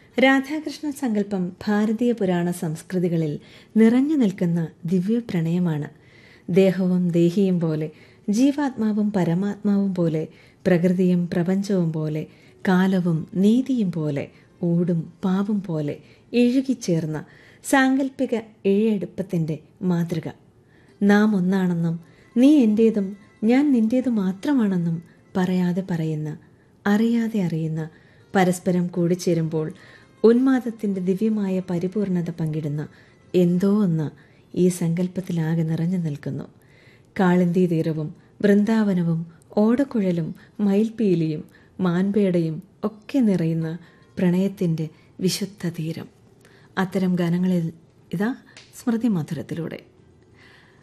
രാധാകൃഷ്ണ സങ്കല്പം ഭാരതീയ പുരാണ സംസ്കൃതികളിൽ നിറഞ്ഞു നിൽക്കുന്ന ദിവ്യപ്രണയമാണ്. ദേഹവും ദേഹിയും പോലെ, ജീവാത്മാവും പരമാത്മാവും പോലെ, പ്രകൃതിയും പ്രപഞ്ചവും പോലെ, കാലവും നീതിയും പോലെ, ഊടും പാവും പോലെ ഇഴുകിച്ചേർന്ന സാങ്കല്പിക ഇഴയെടുപ്പത്തിൻ്റെ മാതൃക. നാം ഒന്നാണെന്നും നീ എൻ്റേതും ഞാൻ നിൻ്റേതു മാത്രമാണെന്നും പറയാതെ പറയുന്ന, അറിയാതെ അറിയുന്ന, പരസ്പരം കൂടിച്ചേരുമ്പോൾ ഉന്മാദത്തിൻ്റെ ദിവ്യമായ പരിപൂർണത പങ്കിടുന്ന എന്തോ ഒന്ന് ഈ സങ്കല്പത്തിലാകെ നിറഞ്ഞു നിൽക്കുന്നു. കാളിന്തി തീരവും വൃന്ദാവനവും ഓടക്കുഴലും മയിൽപീലിയും മാൻപേടയും ഒക്കെ നിറയുന്ന പ്രണയത്തിൻ്റെ വിശുദ്ധ തീരം. അത്തരം ഗാനങ്ങളിൽ ഇതാ സ്മൃതി മധുരത്തിലൂടെ.